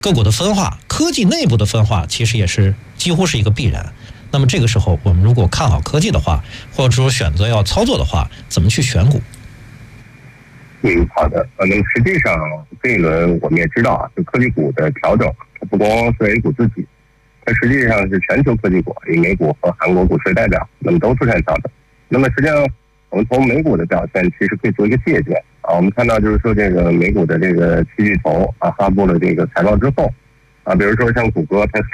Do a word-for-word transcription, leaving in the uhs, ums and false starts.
个股的分化，科技内部的分化其实也是几乎是一个必然。那么这个时候，我们如果看好科技的话，或者说选择要操作的话，怎么去选股？ 嗯，好的。呃，那么实际上这一轮我们也知道啊，就科技股的调整，它不光是 A 股自己，它实际上是全球科技股，以美股和韩国股市代表，那么都出现调整。那么实际上，我们从美股的表现其实可以做一个借鉴啊。我们看到就是说，这个美股的这个七巨头啊发布了这个财报之后啊，比如说像谷歌，它